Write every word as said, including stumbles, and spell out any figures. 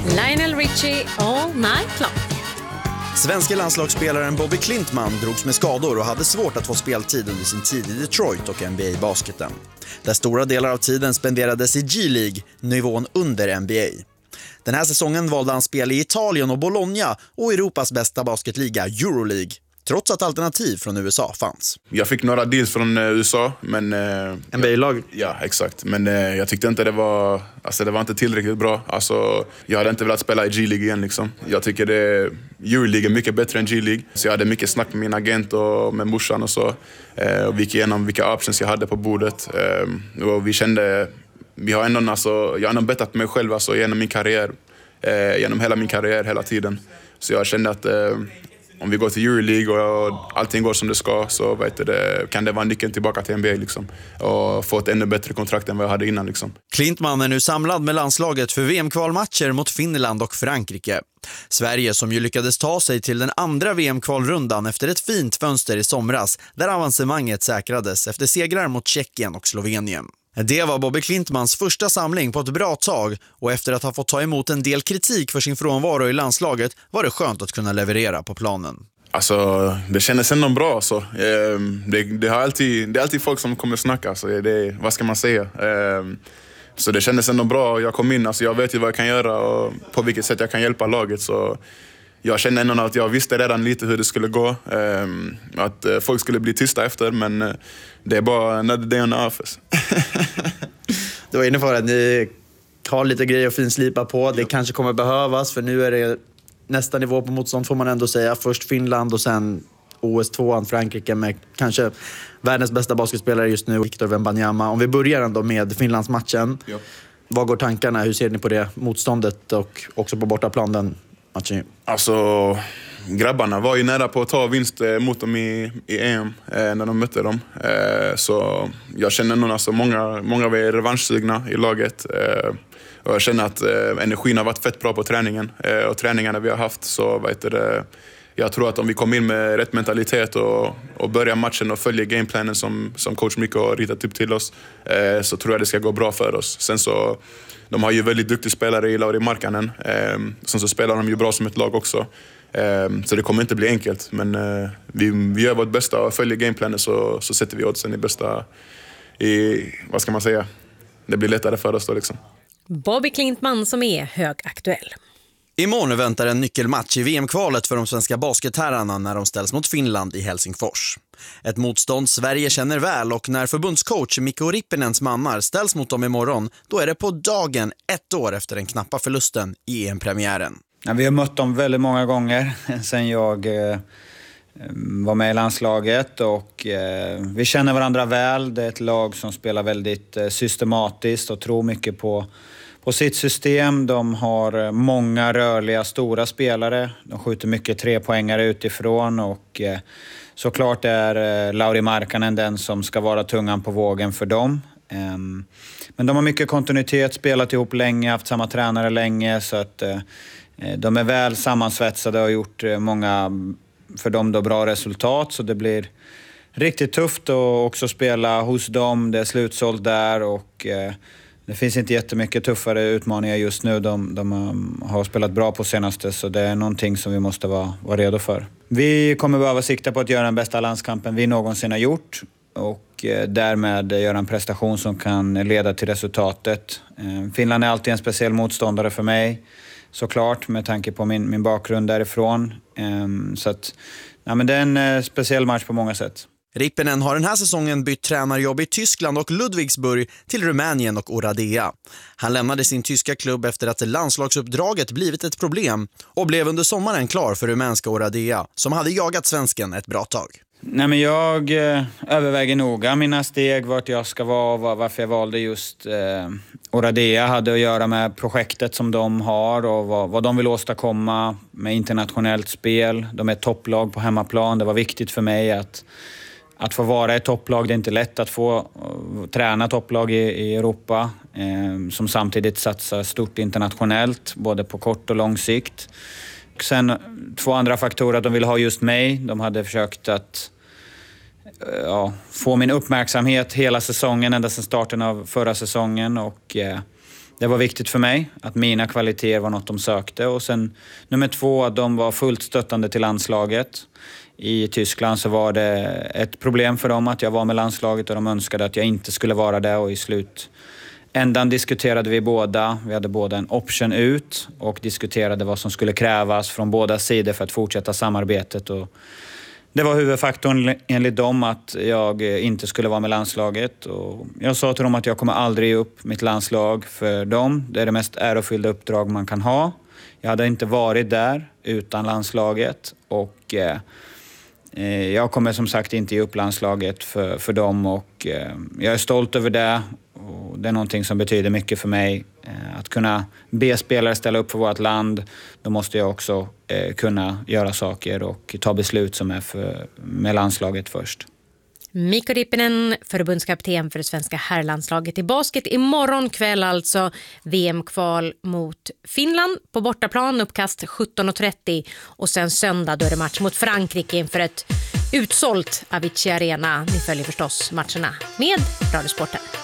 Lionel Richie, All Night Long. Svenska landslagsspelaren Bobby Klintman drogs med skador och hade svårt att få speltid under sin tid i Detroit och N B A-basketen. Där stora delar av tiden spenderades i G-League, nivån under N B A. Den här säsongen valde han spel i Italien och Bologna och Europas bästa basketliga Euroleague, trots att alternativ från U S A fanns. Jag fick några deals från U S A, men... Eh, N B A-lag? Ja, exakt. Men eh, jag tyckte inte det var... Alltså det var inte tillräckligt bra. Alltså, jag hade inte velat spela i G-League igen liksom. Jag tycker det... Euroleague är mycket bättre än G-League. Så jag hade mycket snack med min agent och med morsan och så. Eh, och vi gick igenom vilka options jag hade på bordet. Eh, och vi kände... Vi har ändå, alltså, jag har ändå bettat mig själv alltså, genom min karriär. Eh, genom hela min karriär, hela tiden. Så jag kände att... Eh, Om vi går till Euroleague och allting går som det ska, så vet det, kan det vara nyckeln tillbaka till N B A liksom, och få ett ännu bättre kontrakt än vad jag hade innan. Liksom. Klintman är nu samlad med landslaget för V M-kvalmatcher mot Finland och Frankrike. Sverige, som ju lyckades ta sig till den andra V M-kvalrundan efter ett fint fönster i somras, där avancemanget säkrades efter segrar mot Tjeckien och Slovenien. Det var Bobby Klintmans första samling på ett bra tag, och efter att ha fått ta emot en del kritik för sin frånvaro i landslaget var det skönt att kunna leverera på planen. Alltså, det kändes ändå bra. Så. Det, det, har alltid, det är alltid folk som kommer snacka. Så det, vad ska man säga? Så det kändes ändå bra. Jag kom in, alltså jag vet ju vad jag kan göra och på vilket sätt jag kan hjälpa laget. Så jag kände ändå att jag visste redan lite hur det skulle gå. Att folk skulle bli tysta efter, men det är bara another day on the office. Du var inne för att ni har lite grejer att finslipa på. Det ja. kanske kommer behövas, för nu är det nästa nivå på motstånd, får man ändå säga. Först Finland och sen O S två Frankrike med kanske världens bästa basketspelare just nu, Victor Wembanyama. Om vi börjar ändå med Finlandsmatchen. Ja. Vad går tankarna? Hur ser ni på det motståndet och också på bortaplan den matchen? Alltså, grabbarna var ju nära på att ta vinst mot dem i, i E M eh, när de mötte dem. Eh, så jag känner nog alltså många, många var revanschsugna i laget. Eh, och jag känner att eh, energin har varit fett bra på träningen. Eh, och träningarna vi har haft, så vet det, jag tror att om vi kommer in med rätt mentalitet och, och börjar matchen och följer gameplanen som, som coach Mikko har ritat upp till oss, eh, så tror jag det ska gå bra för oss. Sen så, de har ju väldigt duktiga spelare i Lauri Markkanen. Eh, sen så spelar de ju bra som ett lag också. Eh, så det kommer inte bli enkelt. Men eh, vi, vi gör vårt bästa och följer gameplanen, så, så sätter vi oddsen i bästa... I, vad ska man säga? Det blir lättare för oss då liksom. Bobby Klintman som är högaktuell. Imorgon väntar en nyckelmatch i V M-kvalet för de svenska basketherrarna när de ställs mot Finland i Helsingfors. Ett motstånd Sverige känner väl, och när förbundscoach Mikko Rippinens mannar ställs mot dem imorgon, då är det på dagen ett år efter den knappa förlusten i E M-premiären. Ja, vi har mött dem väldigt många gånger sen jag eh, var med i landslaget, och eh, vi känner varandra väl. Det är ett lag som spelar väldigt eh, systematiskt och tror mycket på På sitt system. De har många rörliga, stora spelare. De skjuter mycket trepoängare utifrån, och eh, såklart är eh, Lauri Markkanen den som ska vara tungan på vågen för dem. Eh, men de har mycket kontinuitet, spelat ihop länge, haft samma tränare länge, så att eh, de är väl sammansvetsade och har gjort eh, många, för dem då, bra resultat. Så det blir riktigt tufft att också spela hos dem. Det är slutsålt där, och eh, det finns inte jättemycket tuffare utmaningar just nu. De, de har spelat bra på senaste, så det är någonting som vi måste vara, vara redo för. Vi kommer behöva sikta på att göra den bästa landskampen vi någonsin har gjort, och därmed göra en prestation som kan leda till resultatet. Finland är alltid en speciell motståndare för mig, såklart, med tanke på min, min bakgrund därifrån. Så att, ja, men det är en speciell match på många sätt. Rippinen har den här säsongen bytt tränarjobb i Tyskland och Ludwigsburg till Rumänien och Oradea. Han lämnade sin tyska klubb efter att landslagsuppdraget blivit ett problem och blev under sommaren klar för rumänska Oradea, som hade jagat svensken ett bra tag. Nej, men jag eh, överväger noga mina steg, vart jag ska vara, var, varför jag valde just eh, Oradea. Hade att göra med projektet som de har och vad, vad de vill åstadkomma med internationellt spel. De är ett topplag på hemmaplan. Det var viktigt för mig att Att få vara ett topplag. Det är inte lätt att få uh, träna topplag i, i Europa eh, som samtidigt satsar stort internationellt, både på kort och lång sikt. Sen två andra faktorer, att de vill ha just mig. De hade försökt att uh, ja, få min uppmärksamhet hela säsongen, ända sedan starten av förra säsongen, och eh, det var viktigt för mig att mina kvaliteter var något de sökte. Och sen nummer två, att de var fullt stöttande till landslaget. I Tyskland så var det ett problem för dem att jag var med landslaget och de önskade att jag inte skulle vara där, och i slut ändan diskuterade vi båda. Vi hade båda en option ut och diskuterade vad som skulle krävas från båda sidor för att fortsätta samarbetet. Och det var huvudfaktorn enligt dem att jag inte skulle vara med landslaget. Och jag sa till dem att jag kommer aldrig ge upp mitt landslag för dem. Det är det mest ärofyllda uppdrag man kan ha. Jag hade inte varit där utan landslaget, och eh, jag kommer som sagt inte ge upp landslaget för, för dem, och eh, jag är stolt över det. Och det är någonting som betyder mycket för mig. Eh, att kunna be spelare ställa upp för vårt land, då måste jag också eh, kunna göra saker och ta beslut som är för, med landslaget först. Mikko Rippinen, förbundskapten för det svenska herrlandslaget i basket. Imorgon kväll alltså V M-kval mot Finland på bortaplan, uppkast sjutton och trettio. Och sen söndag då är det match mot Frankrike inför ett utsålt Avicii Arena. Ni följer förstås matcherna med Radiosporten.